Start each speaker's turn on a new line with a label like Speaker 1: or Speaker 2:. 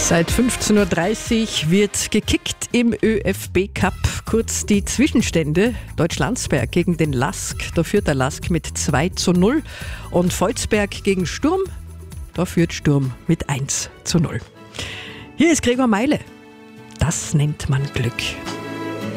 Speaker 1: Seit 15.30 Uhr wird gekickt im ÖFB Cup. Kurz die Zwischenstände. Deutschlandsberg gegen den LASK. Da führt der LASK mit 2:0. Und Volzberg gegen Sturm. Da führt Sturm mit 1:0. Hier ist Gregor Meile. Das nennt man Glück.